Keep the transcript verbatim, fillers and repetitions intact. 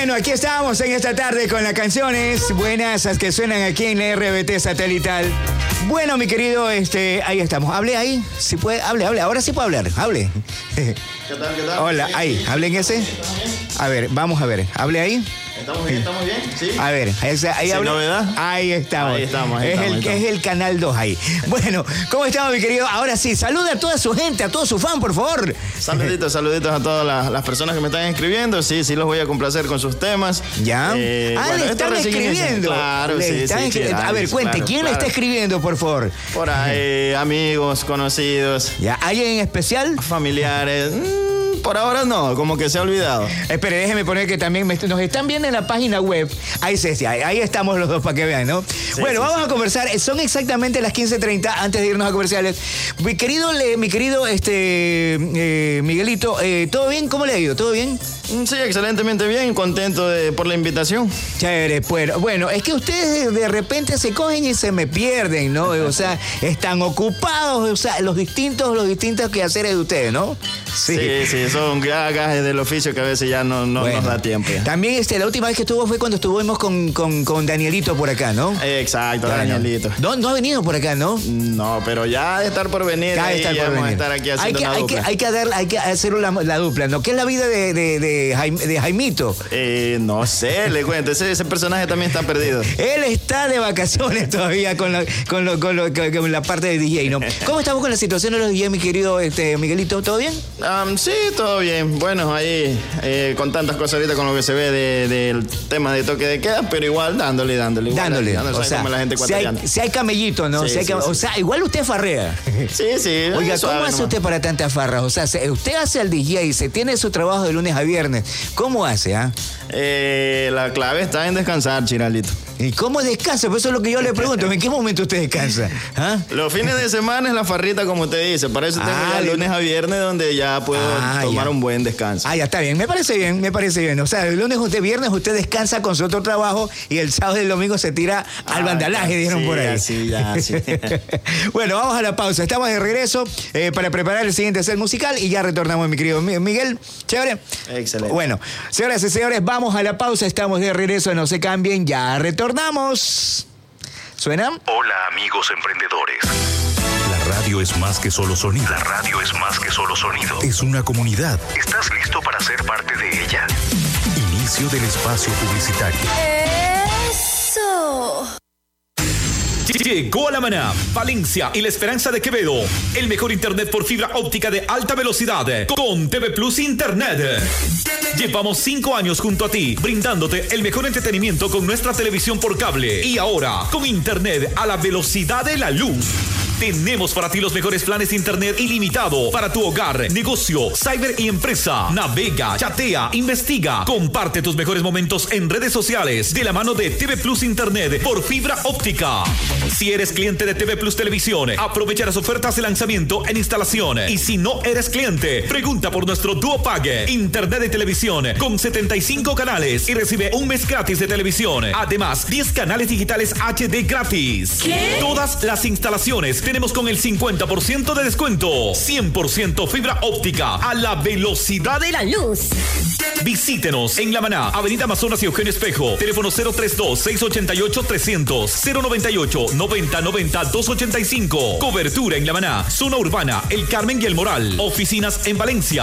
Bueno, aquí estamos en esta tarde con las canciones buenas, las que suenan aquí en la R B T satelital. Bueno, mi querido, este, ahí estamos. Hable ahí, si puede, hable, hable. Ahora sí puede hablar, hable. ¿Qué tal, qué tal? Hola, ahí, hable en ese. A ver, vamos a ver, hable ahí. ¿Estamos bien? ¿Estamos bien? Sí. A ver, ese, ahí ¿Sin habla. novedad? Ahí estamos. Ahí estamos, ahí es, estamos, el, ahí estamos. es el canal dos ahí. Bueno, ¿cómo estamos, mi querido? Ahora sí, saluda a toda su gente, a todo su fan, por favor. Saluditos, saluditos a todas las, las personas que me están escribiendo. Sí, sí los voy a complacer con sus temas. ¿Ya? Eh, ah, bueno, le esto están recién inicia. escribiendo. Claro, Le sí, están sí, escri- sí, A ver, claro, cuente, ¿quién claro. le está escribiendo, por favor? Por ahí, amigos, conocidos, ¿Ya? ¿Alguien en especial? familiares. Mm, por ahora no, como que se ha olvidado. Espere, déjeme poner que también me, nos están viendo en la página web. Ahí sí, sí, ahí, ahí estamos los dos para que vean, ¿no? Sí, bueno, sí, vamos sí. a conversar. Son exactamente las quince treinta antes de irnos a comerciales. Mi querido, le- mi querido este, eh, Miguelito, eh, ¿todo bien? ¿Cómo le ha ido? ¿Todo bien? Mm, Sí, excelentemente bien, contento de, por la invitación. Chévere, pues. Bueno, es que ustedes de repente se cogen y se me pierden, ¿no? O sea, están ocupados, o sea, los distintos, los distintos quehaceres de ustedes, ¿no? Sí, sí, son gagas del oficio que a veces ya no, no Bueno. nos da tiempo. ya. También este, la última vez que estuvo fue cuando estuvimos con, con, con Danielito por acá, ¿no? Exacto, Ya, Danielito. No, no ha venido por acá, ¿no? No, pero ya de estar por venir, Ya ahí está ya por vamos venir. a estar aquí hay haciendo que, una hay que, dupla. hay que, dar- hay que hacer la, la dupla, ¿no? ¿Qué es la vida de, de, de, Jaim- de Jaimito? Eh, no sé, le cuento, ese, ese personaje también está perdido. Él está de vacaciones todavía con, lo- con, lo- con, lo- con- con la parte de D J, ¿no? ¿Cómo estamos con la situación de los D J, mi querido este, Miguelito? ¿Todo bien? Um, sí, todo bien. Bueno, ahí eh, con tantas cosas ahorita con lo que se ve de- del tema de toque de queda, pero igual dándole, dándole. Igual, Dándole. dándole, O ¿sabes sea, cómo la gente si hay, ecuatoriana? si hay camellito, ¿no? Sí, Si hay sí, cam- sí. O sea, igual usted farrea. Sí, sí. Oiga, suave ¿cómo hace nomás. usted para tantas farras? O sea, se- usted hace el D J y se tiene su trabajo de lunes a viernes. ¿Cómo hace, ah? Eh, la clave está en descansar, Chiralito. ¿Y cómo descansa? Pues eso es lo que yo le pregunto. ¿En qué momento usted descansa? ¿Ah? Los fines de semana es la farrita, como usted dice. Para eso tengo Ah, ya de- lunes a viernes donde ya puedo Ah, tomar ya. un buen descanso. Ah, ya está bien. Me parece bien, me parece bien. O sea, el lunes, usted, viernes, usted descansa con su otro trabajo y el sábado y el domingo se tira al Ah, vandalaje, dijeron sí, por ahí. así, ya, sí. Bueno, vamos a la pausa. Estamos de regreso eh, para preparar el siguiente set musical y ya retornamos, mi querido Mi- Miguel. Chévere. Excelente. Bueno, señoras y señores, vamos a la pausa. Estamos de regreso. No se cambien. Ya retornamos. ¿Suena? Hola amigos emprendedores. La radio es más que solo sonido. La radio es más que solo sonido. Es una comunidad. ¿Estás listo para ser parte de ella? Inicio del espacio publicitario. Eso. Llegó a La Maná, Valencia y La Esperanza de Quevedo. El mejor internet por fibra óptica de alta velocidad con T V Plus Internet. Llevamos cinco años junto a ti, brindándote el mejor entretenimiento con nuestra televisión por cable. Y ahora, con internet a la velocidad de la luz. Tenemos para ti los mejores planes de internet ilimitado para tu hogar, negocio, cyber y empresa. Navega, chatea, investiga, comparte tus mejores momentos en redes sociales de la mano de T V Plus Internet por fibra óptica. Si eres cliente de T V Plus Televisión, aprovecha las ofertas de lanzamiento en instalación. Y si no eres cliente, pregunta por nuestro Duo Pague, internet de televisión con setenta y cinco canales y recibe un mes gratis de televisión. Además, diez canales digitales H D gratis. ¿Qué? Todas las instalaciones tenemos con el cincuenta por ciento de descuento. cien por ciento fibra óptica a la velocidad de la La luz. Visítenos en La Maná, Avenida Amazonas y Eugenio Espejo. Teléfono cero treinta y dos, seiscientos ochenta y ocho, trescientos, cero noventa y ocho, noventa noventa, doscientos ochenta y cinco. Cobertura en La Maná, zona urbana, El Carmen y El Moral. Oficinas en Valencia.